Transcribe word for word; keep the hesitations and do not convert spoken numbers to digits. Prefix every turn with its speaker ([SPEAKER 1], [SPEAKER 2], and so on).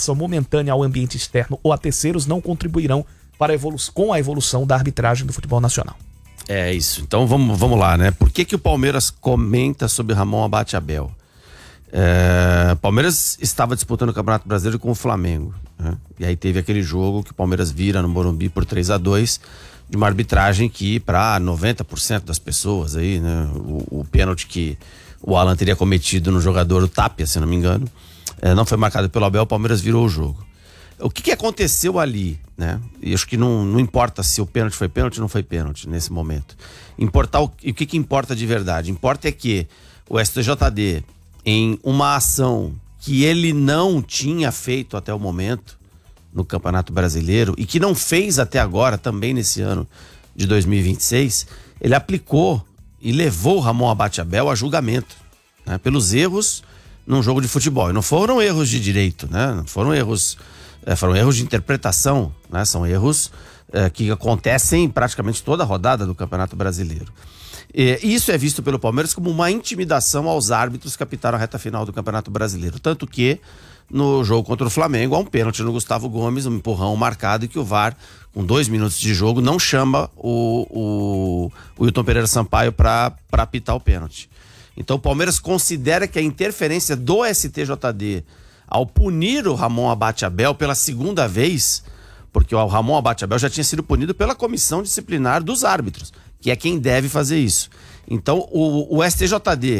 [SPEAKER 1] adaptação momentânea ao ambiente externo ou a terceiros não contribuirão para a evolu- com a evolução da arbitragem do futebol nacional.
[SPEAKER 2] É isso. Então vamos, vamos lá, né? Por que que o Palmeiras comenta sobre Ramon Abate Abel? É, Palmeiras estava disputando o Campeonato Brasileiro com o Flamengo, né? E aí teve aquele jogo que o Palmeiras vira no Morumbi por três a dois, de uma arbitragem que para noventa por cento das pessoas aí, né? O, o pênalti que o Alan teria cometido no jogador, o Tapia, se não me engano, é, não foi marcado pelo Abel, o Palmeiras virou o jogo. O que que aconteceu ali, né? E acho que não, não importa se o pênalti foi pênalti ou não foi pênalti nesse momento. Importar o, e o que que importa de verdade? Importa é que o S T J D, em uma ação que ele não tinha feito até o momento no Campeonato Brasileiro e que não fez até agora, também nesse ano de dois mil e vinte e seis, ele aplicou e levou o Ramon Abate Abel a julgamento, né? Pelos erros num jogo de futebol. E não foram erros de direito, né? Não foram erros... É, foram erros de interpretação, né? São erros é, que acontecem praticamente toda a rodada do Campeonato Brasileiro. E isso é visto pelo Palmeiras como uma intimidação aos árbitros que apitaram a reta final do Campeonato Brasileiro. Tanto que no jogo contra o Flamengo há um pênalti no Gustavo Gomes, um empurrão marcado, e que o V A R, com dois minutos de jogo, não chama o, o, o Wilton Pereira Sampaio para apitar o pênalti. Então o Palmeiras considera que a interferência do S T J D ao punir o Ramon Abate Abel pela segunda vez, porque o Ramon Abate Abel já tinha sido punido pela comissão disciplinar dos árbitros, que é quem deve fazer isso. Então o, o S T J D,